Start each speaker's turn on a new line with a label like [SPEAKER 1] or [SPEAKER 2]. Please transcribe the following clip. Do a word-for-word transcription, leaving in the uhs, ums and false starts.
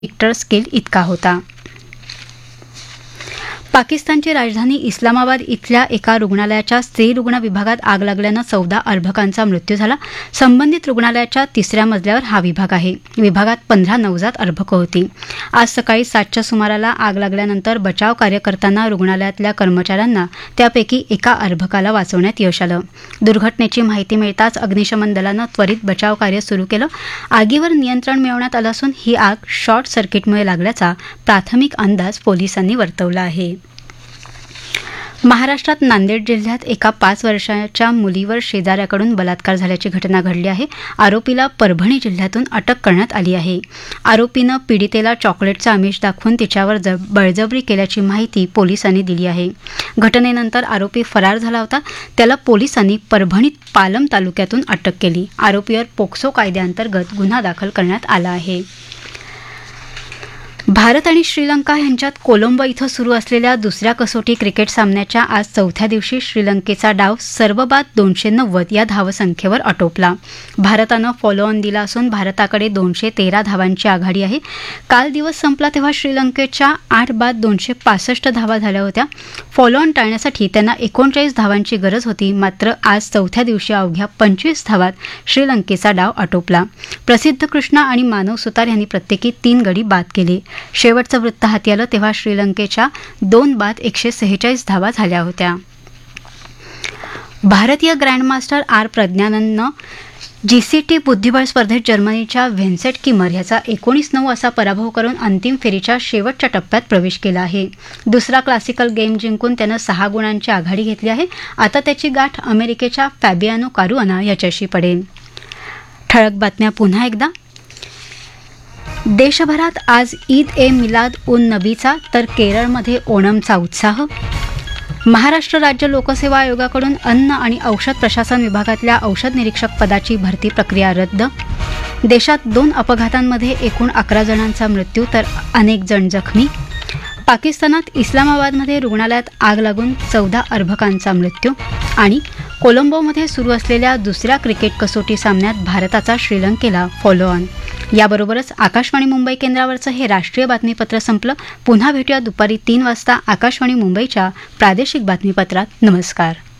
[SPEAKER 1] Richter scale इतका होता. पाकिस्तानची राजधानी इस्लामाबाद इथल्या एका रुग्णालयाच्या स्त्री रुग्ण विभागात आग लागल्यानं चौदा अर्भकांचा मृत्यू झाला. संबंधित रुग्णालयाच्या तिसऱ्या मजल्यावर हा विभाग आहे. विभागात पंधरा नवजात अर्भकं होती. आज सकाळी सातच्या सुमाराला आग लागल्यानंतर बचाव कार्य करताना रुग्णालयातल्या कर्मचाऱ्यांना त्यापैकी एका अर्भकाला वाचवण्यात यश आलं. दुर्घटनेची माहिती मिळताच अग्निशमन दलानं त्वरित बचाव कार्य सुरू केलं. आगीवर नियंत्रण मिळवण्यात आलं असून ही आग शॉर्ट सर्किटमुळे लागल्याचा प्राथमिक अंदाज पोलिसांनी वर्तवला आहे. महाराष्ट्रात नांदेड जिल्ह्यात एका पाच वर्षाच्या मुलीवर शेजाऱ्याकडून बलात्कार झाल्याची घटना घडली आहे. आरोपीला परभणी जिल्ह्यातून अटक करण्यात आली आहे. आरोपीनं पीडितेला चॉकलेटचं आमिष दाखवून तिच्यावर बळजबरी केल्याची माहिती पोलिसांनी दिली आहे. घटनेनंतर आरोपी फरार झाला होता. त्याला पोलिसांनी परभणीत पालम तालुक्यातून अटक केली. आरोपीवर पोक्सो कायद्याअंतर्गत गुन्हा दाखल करण्यात आला आहे. भारत आणि श्रीलंका यांच्यात कोलंबो इथं सुरू असलेल्या दुसऱ्या कसोटी क्रिकेट सामन्याच्या आज चौथ्या दिवशी श्रीलंकेचा डाव सर्वबाद दोनशे नव्वद या धावसंख्येवर आटोपला. भारतानं फॉलो ऑन दिला असून भारताकडे दोनशे तेरा धावांची आघाडी आहे. काल दिवस संपला तेव्हा श्रीलंकेच्या आठ बाद दोनशे पासष्ट धावा झाल्या होत्या. फॉलो ऑन टाळण्यासाठी त्यांना एकोणचाळीस धावांची गरज होती. मात्र आज चौथ्या दिवशी अवघ्या पंचवीस धावात श्रीलंकेचा डाव आटोपला. प्रसिद्ध कृष्णा आणि मानव सुतार यांनी प्रत्येकी तीन गडी बाद केले. शेवटचं वृत्त हाती आलं तेव्हा श्रीलंकेच्या दोन बाद एकशे सेहेचाळीस धावा झाल्या होत्या. भारतीय ग्रँडमास्टर आर प्रज्ञानंदनं जीसीटी बुद्धिबळ स्पर्धेत जर्मनीच्या व्हेन्सेट किमर याचा एकोणीस नऊ असा पराभव करून अंतिम फेरीच्या शेवटच्या टप्प्यात प्रवेश केला आहे. दुसरा क्लासिकल गेम जिंकून त्यानं सहा गुणांची आघाडी घेतली आहे. आता त्याची गाठ अमेरिकेच्या फॅबियानो कारुआना याच्याशी पडेल. ठळक बातम्या पुन्हा एकदा. देशभरात आज ईद ए मिलाद उन नबीचा तर केरळमध्ये ओणमचा उत्साह. महाराष्ट्र राज्य लोकसेवा आयोगाकडून अन्न आणि औषध प्रशासन विभागातल्या औषध निरीक्षक पदाची भरती प्रक्रिया रद्द. देशात दोन अपघातांमध्ये एकूण अकरा जणांचा मृत्यू तर अनेक जण जखमी. पाकिस्तानात इस्लामाबादमध्ये रुग्णालयात आग लागून चौदा अर्भकांचा मृत्यू. आणि कोलंबोमध्ये सुरू असलेल्या दुसऱ्या क्रिकेट कसोटी सामन्यात भारताचा श्रीलंकेला फॉलो ऑन. याबरोबरच आकाशवाणी मुंबई केंद्रावरचं हे राष्ट्रीय बातमीपत्र संपलं. पुन्हा भेटूया दुपारी तीन वाजता आकाशवाणी मुंबईच्या प्रादेशिक बातमीपत्रात. नमस्कार.